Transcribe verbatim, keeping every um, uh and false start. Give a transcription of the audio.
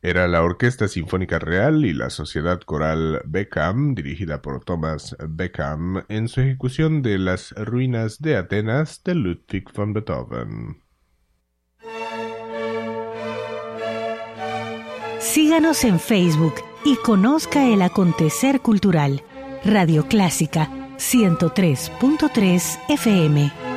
Era la Orquesta Sinfónica Real y la Sociedad Coral Beckham, dirigida por Thomas Beckham, en su ejecución de Las ruinas de Atenas de Ludwig van Beethoven. Síganos en Facebook y conozca el acontecer cultural. Radio Clásica ciento tres punto tres F M.